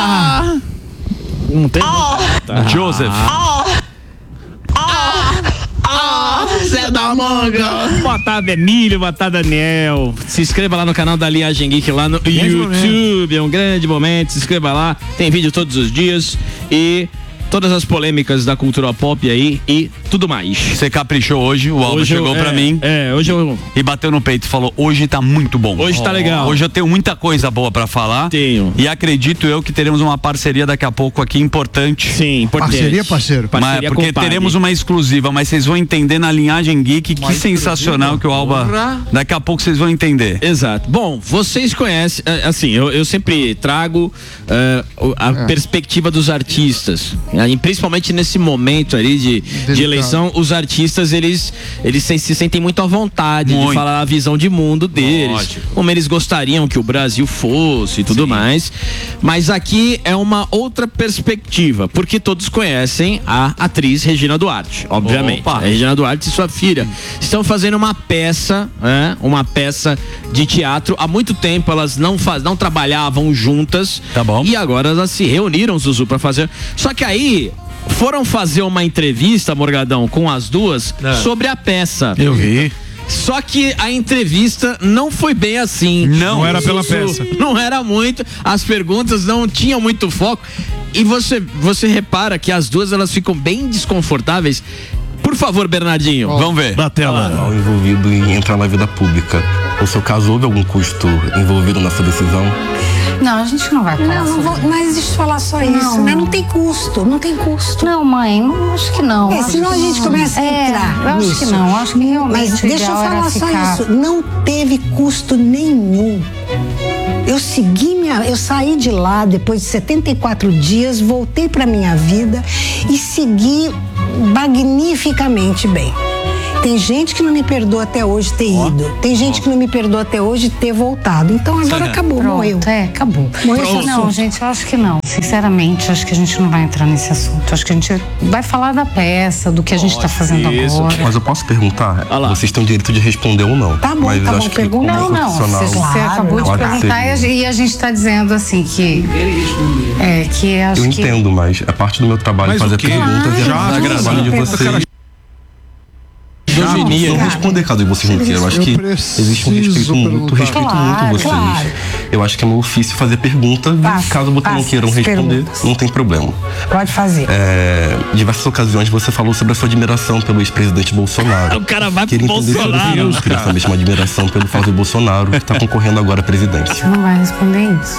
Não tem? Joseph. Zé da Manga. Boa tarde, Emílio. Boa tarde, Daniel. Se inscreva lá no canal da Linhagem Geek lá no YouTube. É um grande momento. Se inscreva lá. Tem vídeo todos os dias. E todas as polêmicas da cultura pop aí e tudo mais. Você caprichou hoje, o Alba chegou pra mim. Hoje eu... E bateu no peito e falou, hoje tá muito bom. Hoje tá legal. Hoje eu tenho muita coisa boa pra falar. Tenho. E acredito eu que teremos uma parceria daqui a pouco aqui importante. Sim, importante. Parceria, parceiro? Parceria porque compadre. teremos uma exclusiva, mas vocês vão entender na Linhagem Geek. Que sensacional que o Alba... Daqui a pouco vocês vão entender. Exato. Bom, vocês conhecem, assim, eu sempre trago a perspectiva dos artistas, principalmente nesse momento ali de eleição, os artistas, eles se sentem muito à vontade de falar a visão de mundo deles, Lógico. como eles gostariam que o Brasil fosse e tudo mais, mas aqui é uma outra perspectiva, porque todos conhecem a atriz Regina Duarte, obviamente. Opa. A Regina Duarte e sua filha estão fazendo uma peça de teatro. Há muito tempo elas não trabalhavam juntas. Tá bom. E agora elas se reuniram, Zuzu, pra fazer. Só que aí foram fazer uma entrevista, Morgadão, com as duas sobre a peça. Eu vi. Só que a entrevista não foi bem assim. Não era pela peça. Não era muito. As perguntas não tinham muito foco. E você repara que as duas elas ficam bem desconfortáveis. Por favor, Bernardinho. Vamos ver. Da tela. Envolvido em entrar na vida pública. No seu caso, houve algum custo envolvido nessa decisão? Não, a gente não vai falar. Não vou, mas deixa eu falar só isso, né? Não tem custo, não tem custo. Não, mãe, não, acho que não. É, senão a gente começa a entrar eu nisso. acho que não, acho que realmente Mas deixa eu falar só isso, não teve custo nenhum. Eu saí de lá depois de 74 dias, voltei para minha vida e segui magnificamente bem. Tem gente que não me perdoa até hoje ter ido. Tem gente que não me perdoa até hoje ter voltado. Então agora acabou, morreu. Acabou. Não, gente, eu acho que não. Sinceramente, acho que a gente não vai entrar nesse assunto. Acho que a gente vai falar da peça, do que a gente está fazendo agora. Mas eu posso perguntar? Vocês têm o direito de responder ou não. Tá bom, mas tá eu bom, acho que pergunta. Não. Você acabou de perguntar e a gente está dizendo assim que acho eu que... entendo, mas é parte do meu trabalho fazer perguntas e é do trabalho de vocês. Não responder cada um de vocês não queiram. Eu acho que existe um respeito muito vocês. Claro. Eu acho que é meu ofício fazer pergunta. Caso vocês não queiram responder, não tem problema. Pode fazer. Em diversas ocasiões você falou sobre a sua admiração pelo ex-presidente Bolsonaro. O cara vai pro Queria entender Bolsonaro. Eu queria saber se uma admiração pelo Flávio Bolsonaro, que está concorrendo agora à presidência. Você não vai responder isso.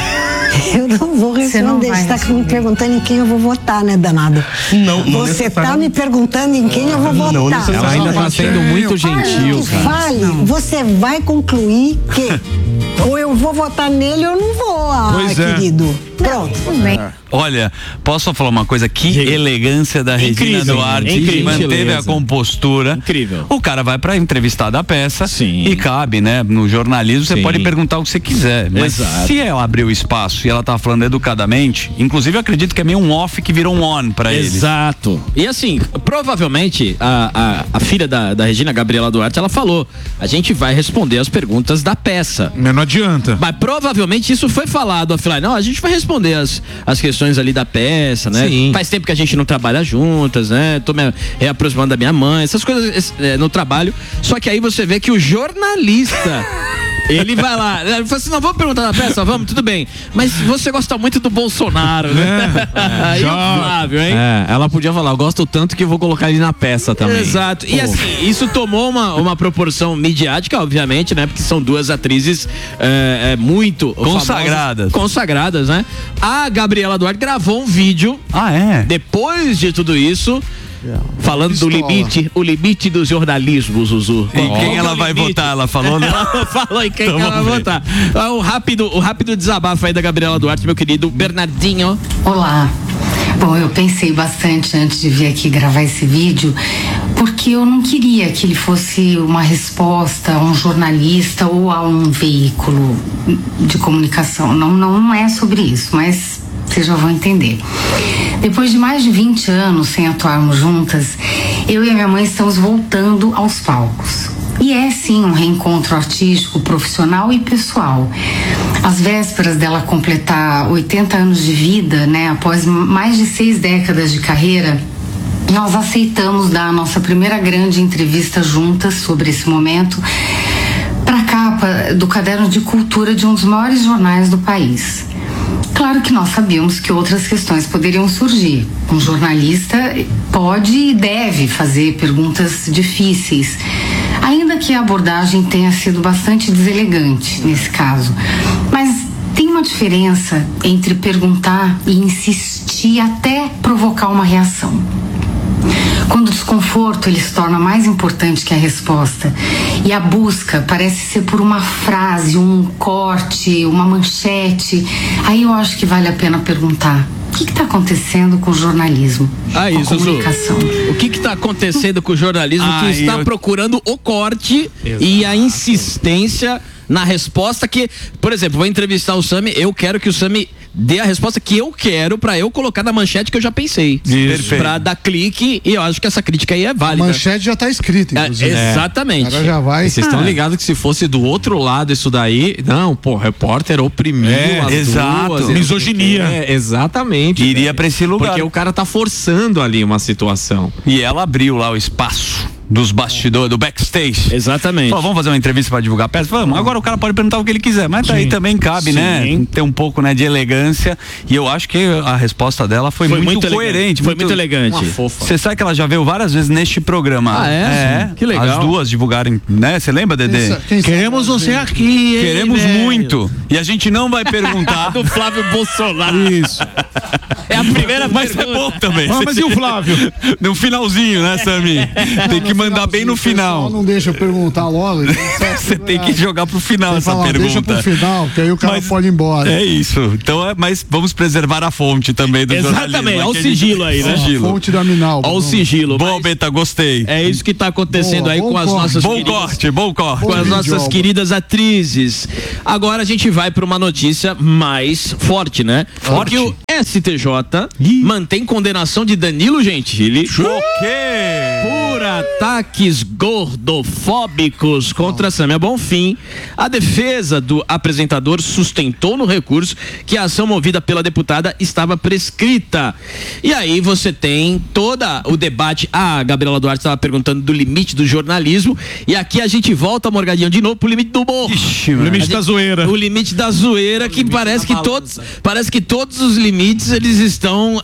Eu não vou responder. Você está me perguntando em quem eu vou votar, né, danado? Não Você está me perguntando em quem eu vou votar. Ela ainda tá sendo muito gentil, cara. Fale, você vai concluir que ou eu vou votar nele ou eu não vou, querido. Pronto. Tudo bem. Olha, posso falar uma coisa? Que elegância da Regina Duarte, que manteve a compostura. Incrível. O cara vai pra entrevistar da peça. Sim. E cabe, né? No jornalismo você pode perguntar o que você quiser. Mas se ela abriu espaço e ela tá falando educadamente, inclusive eu acredito que é meio um off que virou um on pra eles. Exato. E assim, provavelmente a filha da Regina, Gabriela Duarte, ela falou, a gente vai responder as perguntas da peça. Mas não adianta. Mas provavelmente isso foi falado, afinal, não, a gente vai responder as questões ali da peça, né? Sim. Faz tempo que a gente não trabalha juntas, né? Tô me reaproximando da minha mãe, essas coisas no trabalho. Só que aí você vê que o jornalista ele vai lá, ele fala assim, não, vamos perguntar da peça, vamos, tudo bem. Mas você gosta muito do Bolsonaro, né? Aí o Flávio, hein? Ela podia falar, eu gosto tanto que vou colocar ele na peça também. Exato. E assim, isso tomou uma proporção midiática, obviamente, né? Porque são duas atrizes muito consagradas, né? A Gabriela Duarte gravou um vídeo. Depois de tudo isso, falando do limite do jornalismo, Zuzu. Em quem ela vai votar, ela falou, né? Ela falou em quem ela vai votar. O rápido desabafo aí da Gabriela Duarte, meu querido Bernardinho. Olá. Bom, eu pensei bastante antes de vir aqui gravar esse vídeo, porque eu não queria que ele fosse uma resposta a um jornalista ou a um veículo de comunicação. Não é sobre isso, mas vocês já vão entender. Depois de mais de 20 anos sem atuarmos juntas, eu e a minha mãe estamos voltando aos palcos. E é sim um reencontro artístico, profissional e pessoal. Às vésperas dela completar 80 anos de vida, né, após mais de 6 décadas de carreira, nós aceitamos dar a nossa primeira grande entrevista juntas sobre esse momento para a capa do Caderno de Cultura de um dos maiores jornais do país. Claro que nós sabíamos que outras questões poderiam surgir. Um jornalista pode e deve fazer perguntas difíceis, ainda que a abordagem tenha sido bastante deselegante nesse caso. Mas tem uma diferença entre perguntar e insistir até provocar uma reação. Quando o desconforto ele se torna mais importante que a resposta e a busca parece ser por uma frase, um corte, uma manchete, aí eu acho que vale a pena perguntar: o que está acontecendo com o jornalismo? Com a comunicação? O que está acontecendo com o jornalismo que está procurando o corte e a insistência na resposta que, por exemplo, vou entrevistar o Sami, eu quero que o Sami dê a resposta que eu quero pra eu colocar na manchete que eu já pensei. Isso. Pra dar clique, e eu acho que essa crítica aí é válida. A manchete já tá escrita, inclusive. Exatamente. Agora já vai. Vocês estão ligados que se fosse do outro lado isso daí, não, pô, repórter oprimiu as duas. Misoginia. Exatamente. Iria pra esse lugar. Porque o cara tá forçando ali uma situação. E ela abriu lá o espaço dos bastidores, do backstage. Exatamente. Falou, vamos fazer uma entrevista pra divulgar a peça? Vamos. Agora o cara pode perguntar o que ele quiser, mas daí também cabe, né? Ter um pouco, né, de elegância. E eu acho que a resposta dela foi muito coerente. Foi muito elegante. Você sabe que ela já veio várias vezes neste programa. Ah, é? Que legal. As duas divulgarem, né? Você lembra, Dedê? Queremos você aqui, hein? Queremos muito. E a gente não vai perguntar. Do Flávio Bolsonaro. Isso. É a primeira mas pergunta. É bom também. Mas e o Flávio? No finalzinho, né, Sami? Tem que mandar bem no final. Não deixa eu perguntar logo. Você tem que jogar pro final essa pergunta. Deixa pro final, que aí o cara pode ir embora. É isso. Então mas vamos preservar a fonte também do jornalismo. Exatamente, olha o sigilo aí, né? A fonte da Minalba. Olha o sigilo. Bom, Beta, gostei. É isso que tá acontecendo aí com as nossas Bom corte. Com as nossas queridas atrizes. Agora a gente vai pra uma notícia mais forte, né? Porque o STJ mantém condenação de Danilo Gentili por ataques gordofóbicos contra Samia Bonfim. A defesa do apresentador sustentou no recurso que a ação movida pela deputada estava prescrita. E aí você tem todo o debate. A Gabriela Duarte estava perguntando do limite do jornalismo, e aqui a gente volta, Morgadinho, de novo pro limite do humor. O limite da zoeira. O limite da zoeira, que parece que todos os limites eles estão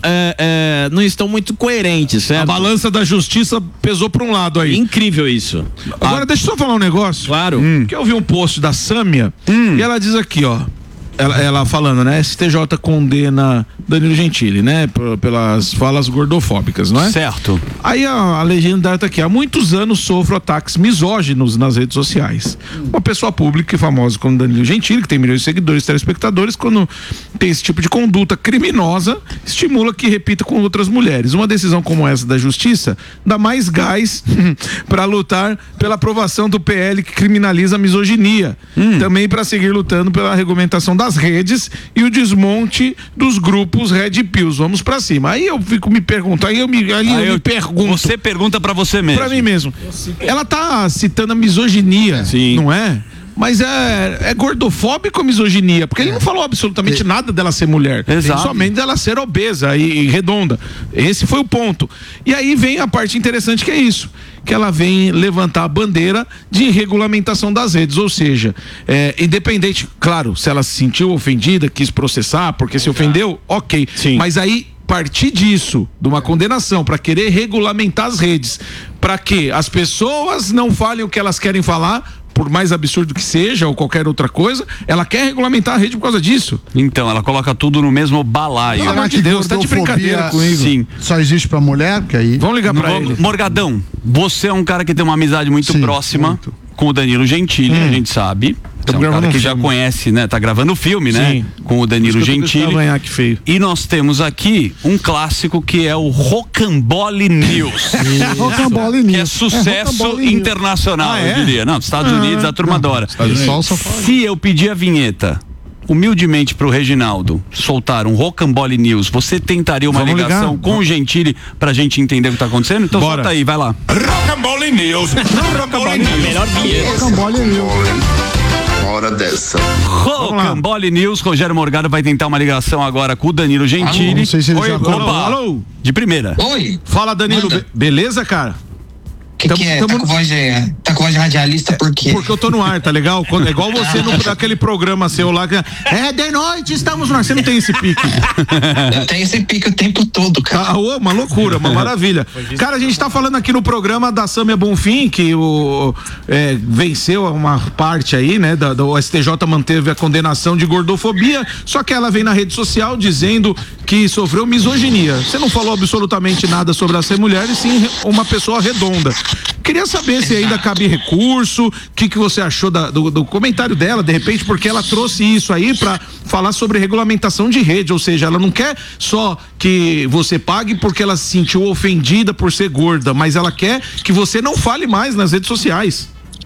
não estão muito coerentes, certo? A balança da justiça pesou pra um lado aí. Incrível isso. Agora deixa eu só falar um negócio. Claro. Que eu vi um post da Sâmia e ela diz aqui, ó. Ela falando, né? STJ condena Danilo Gentili, né? Pelas falas gordofóbicas, não é? Certo. Aí a legenda tá aqui: há muitos anos sofro ataques misóginos nas redes sociais. Uma pessoa pública e famosa como Danilo Gentili, que tem milhões de seguidores, telespectadores, quando tem esse tipo de conduta criminosa, estimula que repita com outras mulheres. Uma decisão como essa da justiça dá mais gás para lutar pela aprovação do PL que criminaliza a misoginia. Também para seguir lutando pela regulamentação das redes e o desmonte dos grupos Red Pills. Vamos pra cima. Aí eu fico me perguntando, eu me pergunto. Você pergunta pra você mesmo. Pra mim mesmo. Ela tá citando a misoginia, não é? Mas é gordofóbico a misoginia, porque ele não falou absolutamente nada dela ser mulher. Exato. Somente dela ser obesa e redonda. Esse foi o ponto. E aí vem a parte interessante, que é isso, que ela vem levantar a bandeira de regulamentação das redes, ou seja, independente, claro, se ela se sentiu ofendida, quis processar, porque se ofendeu, ok. Sim. Mas aí, partir disso, de uma condenação, para querer regulamentar as redes, para que as pessoas não falem o que elas querem falar, por mais absurdo que seja, ou qualquer outra coisa, ela quer regulamentar a rede por causa disso. Então, ela coloca tudo no mesmo balaio. Pelo amor de Deus, tá de brincadeira comigo. Sim. Só existe pra mulher, porque aí... Vamos ligar pra ele. Morgadão, você é um cara que tem uma amizade muito próxima com o Danilo Gentili, a gente sabe. Você é um cara que já conhece, né? Tá gravando o filme, né? Com o Danilo Gentili. Que feio. E nós temos aqui um clássico que é o Rocambole News. Rocambole News. Que é sucesso internacional, eu diria. Não, dos Estados Unidos a turma adora. Se eu pedir a vinheta, humildemente pro Reginaldo soltar um Rocambole News, você tentaria uma ligação com o Gentili pra gente entender o que tá acontecendo? Então solta aí, vai lá. Rocambole News. Rocambole News. Melhor vinheta. Rocambole News. Hora dessa. Rocambole News, Rogério Morgado vai tentar uma ligação agora com o Danilo Gentili. Alô, não sei se ele já... Alô. De primeira. Oi. Fala, Danilo. Beleza, cara? Que é? Tá com voz de radialista por quê? Porque eu tô no ar, tá legal? É igual você naquele programa seu lá que é de noite, estamos no ar. Você não tem esse pique. Eu tenho esse pique o tempo todo, cara. Uma loucura, uma maravilha. Cara, a gente tá falando aqui no programa da Sâmia Bonfim, que venceu uma parte aí, né? O STJ manteve a condenação de gordofobia, só que ela vem na rede social dizendo que sofreu misoginia. Você não falou absolutamente nada sobre ela ser mulher, e sim uma pessoa redonda. Queria saber se ainda cabe recurso, o que você achou do comentário dela, de repente, porque ela trouxe isso aí pra falar sobre regulamentação de rede, ou seja, ela não quer só que você pague porque ela se sentiu ofendida por ser gorda, mas ela quer que você não fale mais nas redes sociais.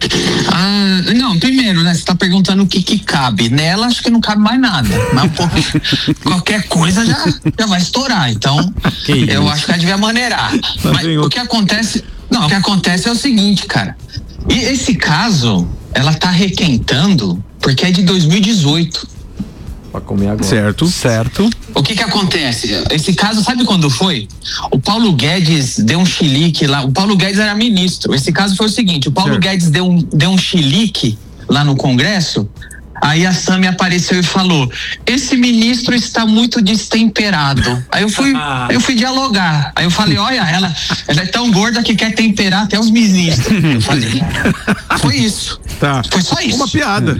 Não, primeiro, né, você tá perguntando o que cabe. Nela, acho que não cabe mais nada. Mas qualquer coisa já vai estourar. Então, eu acho que ela devia maneirar. Mas o que acontece é o seguinte, cara. E esse caso, ela tá requentando porque é de 2018. Pra comer agora. Certo. O que acontece? Esse caso, sabe quando foi? O Paulo Guedes deu um chilique lá. O Paulo Guedes era ministro. Esse caso foi o seguinte: o Paulo Guedes deu um chilique lá no Congresso. Aí a Sâmia apareceu e falou: esse ministro está muito destemperado. Aí eu fui dialogar. Aí eu falei: olha, ela é tão gorda que quer temperar até os ministros. Eu falei: foi isso. Tá. Foi só isso. Uma piada.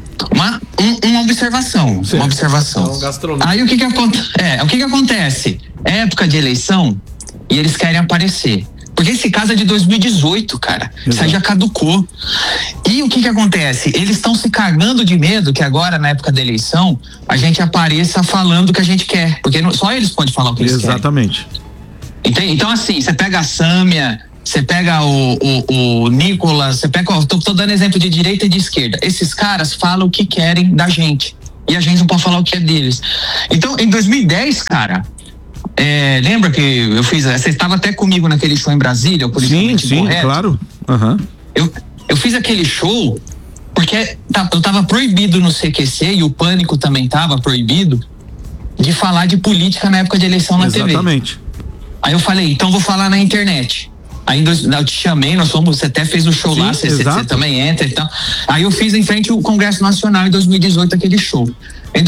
Uma observação. Certo. Uma observação. Aí o que acontece? É época de eleição e eles querem aparecer. Porque esse caso é de 2018, cara. Isso aí já caducou. E o que acontece? Eles estão se cagando de medo que agora, na época da eleição, a gente apareça falando o que a gente quer. Porque só eles podem falar o que eles querem. Exatamente. Então, assim, você pega a Sâmia, você pega o Nicolas, você pega. Tô dando exemplo de direita e de esquerda. Esses caras falam o que querem da gente. E a gente não pode falar o que é deles. Então, em 2010, cara. Lembra que eu fiz? Você estava até comigo naquele show em Brasília, o Politicamente Correto? Sim, claro. Uhum. Eu fiz aquele show porque eu tava proibido no CQC e o Pânico também tava proibido de falar de política na época de eleição na TV. Exatamente. Aí eu falei, então vou falar na internet. Aí eu te chamei, você até fez o show lá, você também entra e tal. Aí eu fiz em frente ao Congresso Nacional em 2018 aquele show. Em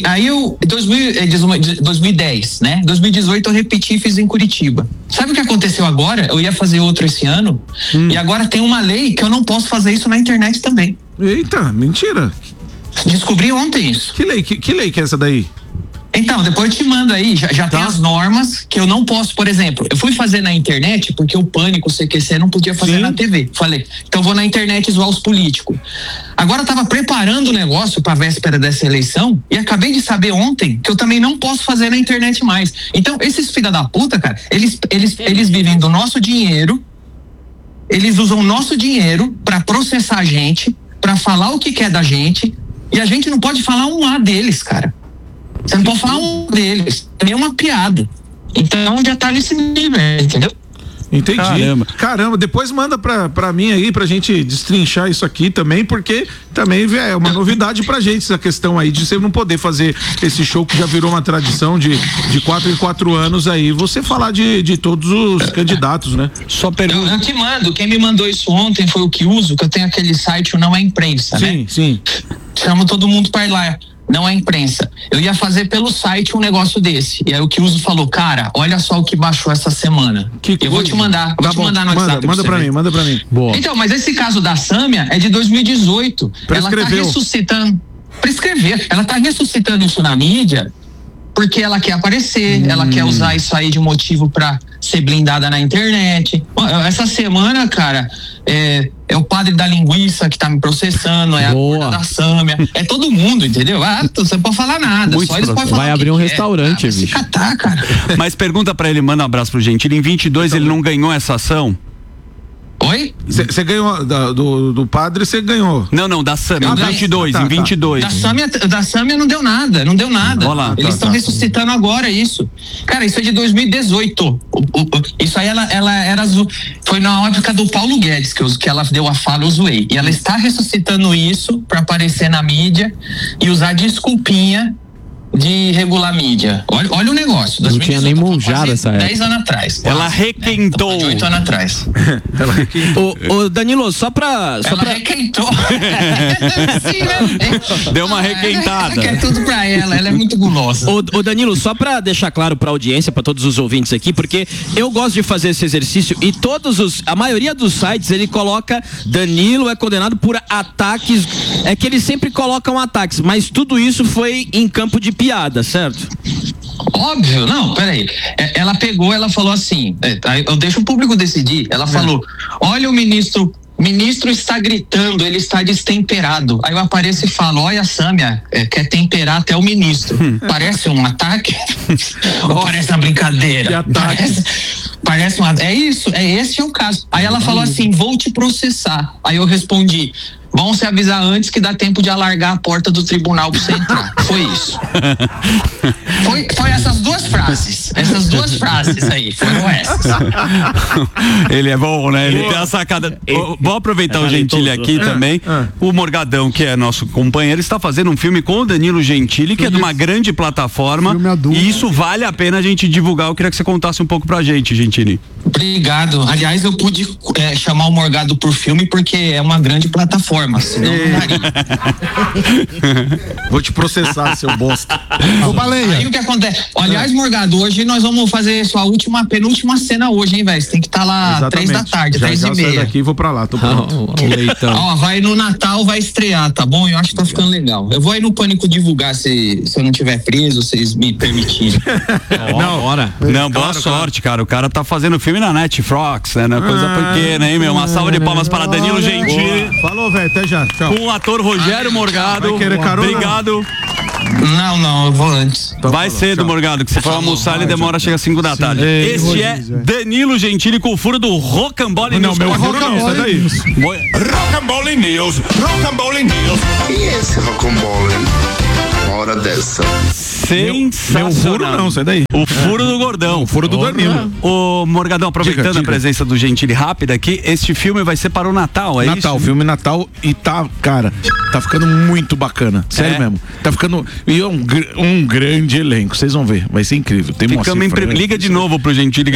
2010, né? 2018 eu repeti e fiz em Curitiba. Sabe o que aconteceu agora? Eu ia fazer outro esse ano e agora tem uma lei que eu não posso fazer isso na internet também. Eita, mentira. Descobri ontem isso. Que lei que é essa daí? Então, depois eu te mando aí, já tem as normas que eu não posso, por exemplo, eu fui fazer na internet porque o Pânico, o CQC não podia fazer na TV. Falei, então vou na internet zoar os políticos. Agora eu tava preparando o negócio pra véspera dessa eleição e acabei de saber ontem que eu também não posso fazer na internet mais. Então, esses filha da puta, cara, eles vivem do nosso dinheiro, eles usam o nosso dinheiro pra processar a gente, pra falar o que quer da gente, e a gente não pode falar um A deles, cara. Você não pode falar um deles. É uma piada. Então já tá nesse nível, entendeu? Entendi. Caramba, depois manda pra mim aí pra gente destrinchar isso aqui também, porque também é uma novidade pra gente essa questão aí de você não poder fazer esse show que já virou uma tradição de 4 em 4 anos aí, você falar de todos os candidatos, né? Só pergunta. Eu te mando, quem me mandou isso ontem foi o Kiuso, que eu tenho aquele site, o Não é Imprensa, né? Sim. Chamo todo mundo pra ir lá. Não é imprensa. Eu ia fazer pelo site um negócio desse. E aí o Kiuso falou, cara, olha só o que baixou essa semana. Eu vou te mandar. Vou te mandar no WhatsApp. Manda pra mim. Boa. Então, mas esse caso da Sâmia é de 2018. Prescreveu. Ela tá ressuscitando. Ela tá ressuscitando isso na mídia porque ela quer aparecer, ela quer usar isso aí de motivo pra ser blindada na internet. Essa semana, cara, é o padre da linguiça que tá me processando, é a gorda da Sâmia, é todo mundo, entendeu? Você não pode falar nada, só eles podem falar. Vai abrir um restaurante, bicho. Se catar, cara. Mas pergunta pra ele, manda um abraço pro Gentili, em 22 ele não ganhou essa ação? Oi? Você ganhou do padre, você ganhou. Não, da Sâmia, em 22, em 22. Da Sâmia não deu nada. Olá, eles estão ressuscitando agora isso. Cara, isso é de 2018. Isso aí ela era foi na época do Paulo Guedes que ela deu a fala, eu zoei. E ela está ressuscitando isso pra aparecer na mídia e usar desculpinha de regular a mídia. Olha o negócio. Não tinha nem monjado essa época. 10 anos atrás. Ela requentou. 8 anos atrás. Ela requentou. Ô, Danilo, só pra... requentou. Sim, né? Deu uma requentada. Ela quer tudo pra ela é muito gulosa. Ô, Danilo, só pra deixar claro pra audiência, pra todos os ouvintes aqui, porque eu gosto de fazer esse exercício e a maioria dos sites, ele coloca Danilo é condenado por ataques, é que eles sempre colocam ataques, mas tudo isso foi em campo de piada, certo? Óbvio, não, peraí. Ela pegou, ela falou assim, eu deixo o público decidir. Ela falou, olha o ministro está gritando, ele está destemperado. Aí eu apareço e falo, olha a Sâmia, quer temperar até o ministro. Parece um ataque? Ou parece uma brincadeira? Parece uma... esse é o caso. Aí ela falou assim, vou te processar. Aí eu respondi, bom se avisar antes que dá tempo de alargar a porta do tribunal pra você entrar. Foi isso. Foi essas duas frases. Essas duas frases aí. Foram essas. Ele é bom, né? Ele tem a sacada. Vou aproveitar o Gentili aqui também. O Morgadão, que é nosso companheiro, está fazendo um filme com o Danilo Gentili, que é de uma grande plataforma. E isso vale a pena a gente divulgar. Eu queria que você contasse um pouco pra gente, Gentili. Obrigado. Aliás, eu pude chamar o Morgado por filme porque é uma grande plataforma. Senão não daria. Vou te processar, seu bosta. Aí o que acontece? Aliás, Morgado, hoje nós vamos fazer sua penúltima cena hoje, hein, velho? Você tem que estar lá 3 da tarde, 3:30. Já daqui, vou pra lá, tô pronto. Vai no Natal, vai estrear, tá bom? Eu acho que tá ficando legal. Eu vou aí no Pânico divulgar se eu não tiver preso, vocês me permitirem. Boa sorte, cara. O cara tá fazendo filme na Netflix, né? Coisa pequena, hein, meu? Uma salva de palmas para Danilo Gentili. Falou, velho, até já. Tchau. Com o ator Rogério Morgado. Vai querer carona? Obrigado. Não, eu vou antes. Então, vai cedo, Morgado, que você for almoçar, ele demora, chega às 5 da tarde. Este é Danilo Gentili com o furo do Rocambole News. Não, meu furo não, sai daí. Rocambole News. E esse Rocambole? Hora dessa. Sensacional. Meu furo não, sai daí. O furo do Gordão. O furo do Danilo. Ô, Morgadão, aproveitando a presença do Gentili rápida aqui, este filme vai ser para o Natal, é Natal, isso? filme Natal, e tá, cara, tá ficando muito bacana. Sério mesmo. Tá ficando. E é um grande elenco, vocês vão ver. Vai ser incrível. Tem Liga de novo pro Gentili.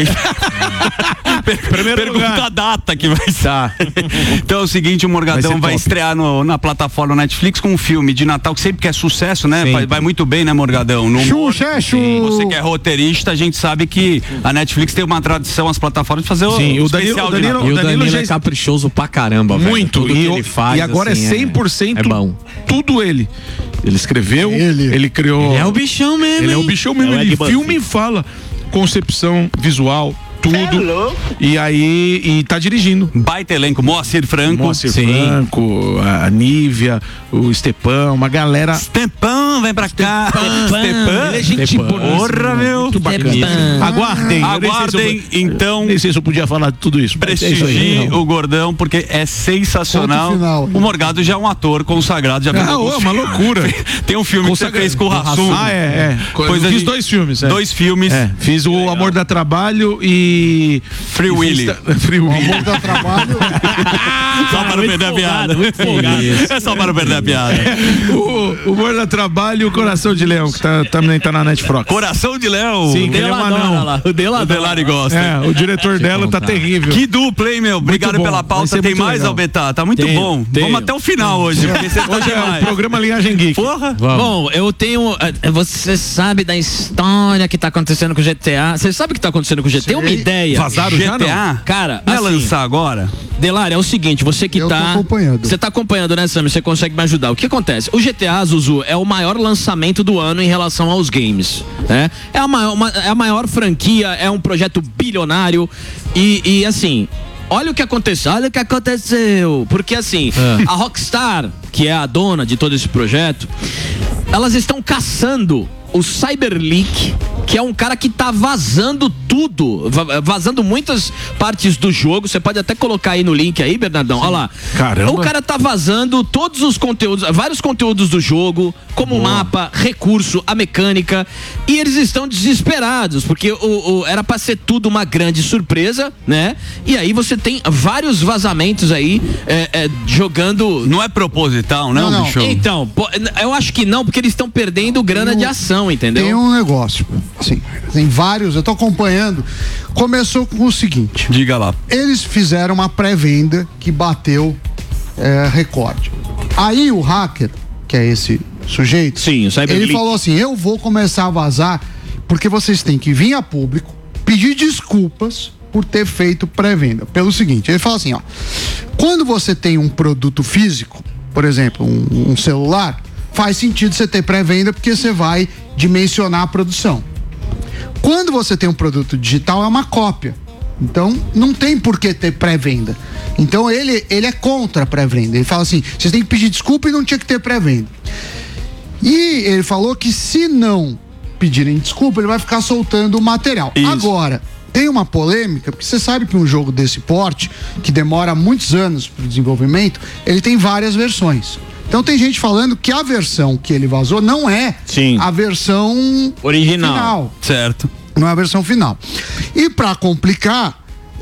Primeiro pergunta lugar. a data que vai estar. Então é o seguinte, o Morgadão vai estrear na plataforma Netflix com um filme de Natal que sempre que é sucesso, né? Vai muito bem, né, Morgadão? Você que é roteirista, a gente sabe que a Netflix tem uma tradição, as plataformas de fazer o especial de Natal. E o Danilo é caprichoso pra caramba, velho. Muito. Tudo que ele faz, e agora assim, é 100% é bom. Tudo ele. Ele escreveu, ele criou. Ele é o bichão mesmo. Ele é o bichão mesmo. Ele filma e fala. Concepção visual, tudo. E aí, e tá dirigindo. Baita elenco, Moacir Franco. Franco, a Nívia, o Stepan, uma galera. Stepan, vem pra cá. Stepan. Ele é gente porra, meu. Muito bacana. Aguardem, então. Nem sei se eu podia falar de tudo isso. Prestigie o Gordão, porque é sensacional. O Morgado já é um ator consagrado. Já uma loucura. Tem um filme que você fez com o Rassum. Fiz 2 filmes. 2 filmes. Fiz o Amor dá Trabalho e Free Willy. O Amor dá Trabalho. Só para não perder a piada. É só para não perder a piada. O Amor dá Trabalho e o Coração de Leão, que também tá na Netflix. Coração de Leão. Sim, ele é um anão. O Delari gosta. O diretor dela tá terrível. Que dupla, hein, meu? Obrigado pela pauta. Tem mais, Albertá? Tá muito bom. Vamos até o final hoje. Hoje é o programa Linhagem Geek. Porra. Bom, eu tenho. Você sabe da história que tá acontecendo com o GTA? Você sabe o que tá acontecendo com o GTA? Tem uma ideia. Vazaram GTA? já, não? Cara, vai lançar agora? Delari, é o seguinte, você que tá acompanhando. Você tá acompanhando, né, Sam? Você consegue me ajudar. O que acontece? O GTA, Zuzu, é o maior lançamento do ano em relação aos games, né? É a maior franquia, é um projeto bilionário e assim, olha o que aconteceu. Porque assim, a Rockstar, que é a dona de todo esse projeto, elas estão caçando o Cyberleak, que é um cara que tá vazando tudo, vazando muitas partes do jogo. Você pode até colocar aí no link aí, Bernardão. Olha lá. Caramba. O cara tá vazando todos os conteúdos, vários conteúdos do jogo, como o mapa, recurso, a mecânica. E eles estão desesperados, porque era pra ser tudo uma grande surpresa, né? E aí você tem vários vazamentos aí, jogando... Não é proposital, não, bicho? Então, eu acho que não, porque eles estão perdendo grana de ação, entendeu? Tem um negócio, assim, tem vários, eu tô acompanhando. Começou com o seguinte. Diga lá. Eles fizeram uma pré-venda que bateu recorde. Aí o hacker, que é esse sujeito, sim, o Cyberleak, ele falou assim: eu vou começar a vazar porque vocês têm que vir a público pedir desculpas por ter feito pré-venda. Pelo seguinte, ele fala assim, ó: quando você tem um produto físico, por exemplo, um celular, faz sentido você ter pré-venda porque você vai dimensionar a produção. Quando você tem um produto digital, é uma cópia. Então, não tem por que ter pré-venda. Então, ele é contra a pré-venda. Ele fala assim, vocês têm que pedir desculpa e não tinha que ter pré-venda. E ele falou que se não pedirem desculpa, ele vai ficar soltando o material. Isso. Agora, tem uma polêmica, porque você sabe que um jogo desse porte, que demora muitos anos para o desenvolvimento, ele tem várias versões. Então tem gente falando que a versão que ele vazou não é a versão original. Final. Certo. Não é a versão final. E para complicar,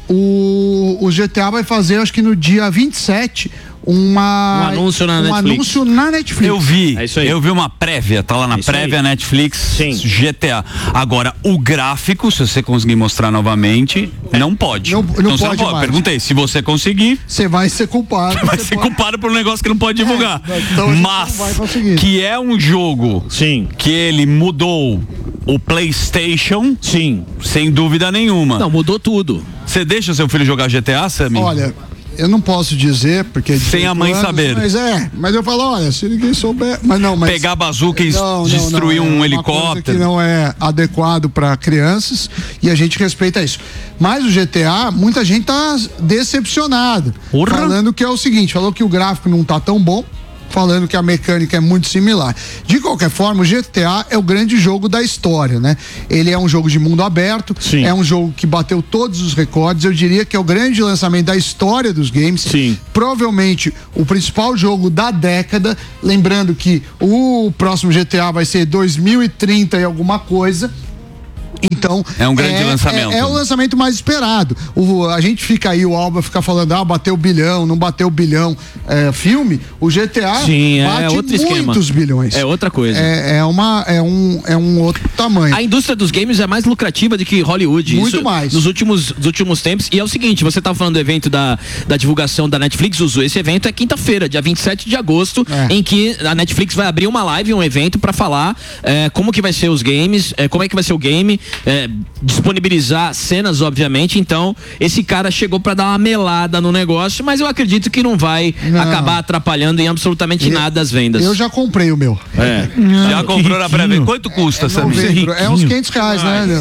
o GTA vai fazer, acho que no dia 27, um anúncio na Netflix. Anúncio na Netflix. Eu vi. É isso aí. Eu vi uma prévia, tá lá na prévia Netflix. Sim. GTA. Agora, o gráfico, se você conseguir mostrar novamente, não pode. Não então, pode mais. Perguntei, se você conseguir, você vai ser culpado. Vai ser culpado por um negócio que não pode divulgar. Então mas não vai conseguir. Que é um jogo, sim, que ele mudou o PlayStation, sim, sem dúvida nenhuma. Não, mudou tudo. Você deixa seu filho jogar GTA, Sammy? Olha, eu não posso dizer, porque... Sem a mãe saber. Mas eu falo, olha, se ninguém souber... Mas pegar a bazuca e destruir um helicóptero. Que não é adequado para crianças, e a gente respeita isso. Mas o GTA, muita gente tá decepcionada. Falando que é o seguinte, falou que o gráfico não tá tão bom, falando que a mecânica é muito similar. De qualquer forma, o GTA é o grande jogo da história, né? Ele é um jogo de mundo aberto, sim, é um jogo que bateu todos os recordes, eu diria que é o grande lançamento da história dos games. Sim. Provavelmente o principal jogo da década, lembrando que o próximo GTA vai ser 2030 e alguma coisa. Então, é um grande lançamento. É o lançamento mais esperado. A gente fica aí, o Alba fica falando, bateu bilhão, não bateu bilhão. Filme, o GTA bate outro muitos esquema. Bilhões. É outra coisa. É um outro tamanho. A indústria dos games é mais lucrativa do que Hollywood. Muito mais. Nos últimos tempos. E é o seguinte, você tá falando do evento da divulgação da Netflix, esse evento é quinta-feira, dia 27 de agosto, em que a Netflix vai abrir uma live, um evento pra falar como que vai ser os games, como é que vai ser o game, disponibilizar cenas, obviamente. Então, esse cara chegou pra dar uma melada no negócio, mas eu acredito que não vai acabar atrapalhando em absolutamente nada as vendas. Eu já comprei o meu. Já comprou na pré-venda. Quanto custa, Sammy? É uns R$500, né?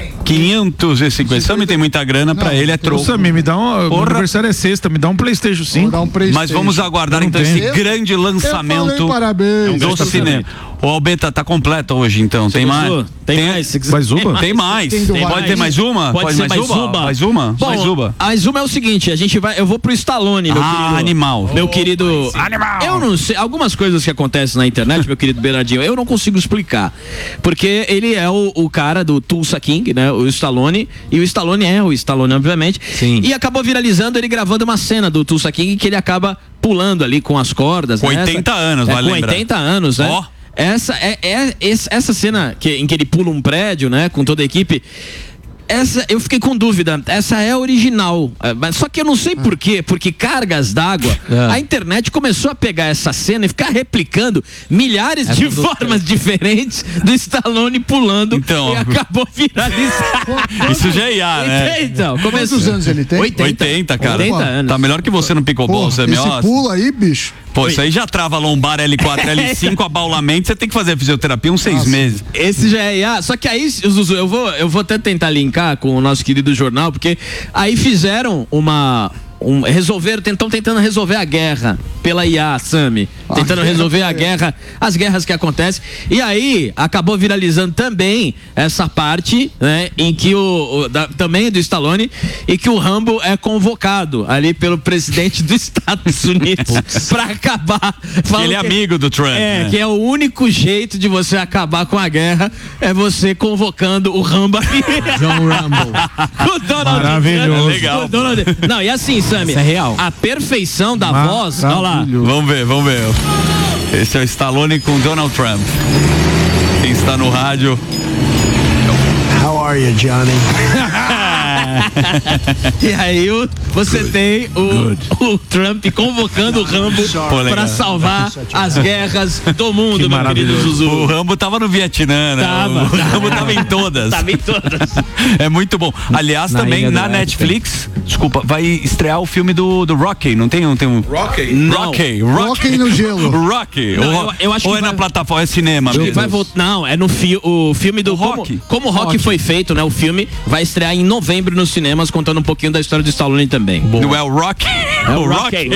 550. Sammy tem muita grana, pra ele é troco. Sammy, me dá um aniversário é sexta, me dá um PlayStation 5. Mas vamos aguardar então esse grande lançamento do cinema. O Albeta tá completo hoje, então. Tem mais? Tem mais? Mais uma? Tem mais. Pode ter mais uma? Pode ser mais uma? Mais uma? Bom, mais uma. Mais uma é o seguinte, eu vou pro Stallone, meu querido. Animal. Meu querido. Animal. Eu não sei, algumas coisas que acontecem na internet, meu querido Bernardinho, eu não consigo explicar. Porque ele é o cara do Tulsa King, né? O Stallone. E o Stallone é o Stallone, obviamente. Sim. E acabou viralizando ele gravando uma cena do Tulsa King que ele acaba pulando ali com as cordas. Com 80 anos, vale lembrar. Com 80 anos, né? Essa cena em que ele pula um prédio, né, com toda a equipe, eu fiquei com dúvida, essa é a original, mas só que eu não sei por quê, porque cargas d'água, a internet começou a pegar essa cena e ficar replicando milhares de formas diferentes do Stallone pulando, e acabou viralizando. Isso já é IA, né? Então, quantos anos ele tem? 80, cara. 80 anos. Tá melhor que você no pickleball, Sammy. Esse pula aí, bicho. Pô, isso aí já trava lombar L4, L5, abaulamento, você tem que fazer fisioterapia uns 6 meses. Esse já é IA, só que aí, Zuzu, eu vou até tentar linkar com o nosso querido jornal, porque aí fizeram uma tentando resolver a guerra pela IA, Sami. Tentando resolver a guerra, as guerras que acontecem. E aí, acabou viralizando também essa parte, né, em que também do Stallone, e que o Rambo é convocado ali pelo presidente dos Estados Unidos pra acabar. Ele é amigo do Trump. Né? Que é o único jeito de você acabar com a guerra, é você convocando o Rambo aqui. John Rambo. O Donald Maravilhoso. Legal. Não, e assim, Sami, isso é real. A perfeição da voz, olha lá. Vamos ver. Esse é o Stallone com Donald Trump. Quem está no rádio. How are you, Johnny? E aí você tem o Trump convocando o Rambo para salvar as guerras do mundo, meu querido Zuzu. O Rambo tava no Vietnã, né? O Rambo tava em todas. É muito bom. Aliás, também na Netflix, desculpa, vai estrear o filme do Rocky, não tem um... Rocky? Rocky no gelo. Rocky. Não, eu acho ou que é na plataforma, é cinema mesmo? Não, é no o filme do Rocky. Como o Rocky foi feito, né? O filme vai estrear em novembro nos cinemas, contando um pouquinho da história do Stallone também. Não é o Rocky? O Rocky.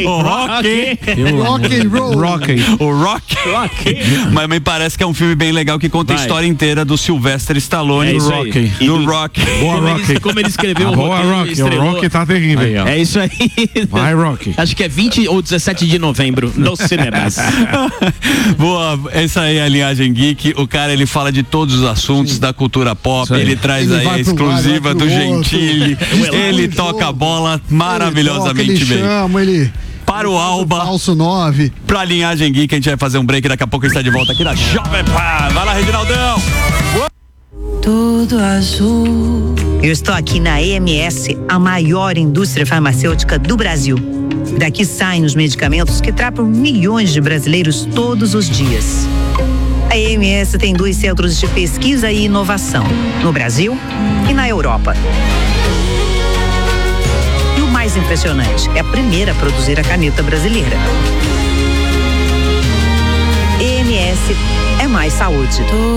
Mas me parece que é um filme bem legal que conta a história inteira do Sylvester Stallone do Rocky. Do Rocky. Boa, Rocky. Como ele escreveu boa, Rocky. O Rocky tá terrível. É isso aí. Vai, Rocky. Acho que é 20 ou 17 de novembro nos cinemas. Boa, essa aí é a Linhagem Geek. O cara, ele fala de todos os assuntos da cultura pop. Ele traz aí a exclusiva do Gentili. Ele toca a bola maravilhosamente bem. Para o Alba. Falso 9. Pra Linhagem Geek, a gente vai fazer um break. Daqui a pouco a gente está de volta aqui na Jovem Pan. Vai lá, Reginaldão. Tudo azul. Eu estou aqui na EMS, a maior indústria farmacêutica do Brasil. Daqui saem os medicamentos que tratam milhões de brasileiros todos os dias. A EMS tem 2 centros de pesquisa e inovação, no Brasil e na Europa. E o mais impressionante, é a primeira a produzir a caneta brasileira. EMS é mais saúde.